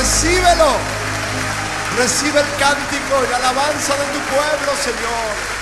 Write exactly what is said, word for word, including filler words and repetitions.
recíbelo. Recibe el cántico y la alabanza de tu pueblo, Señor.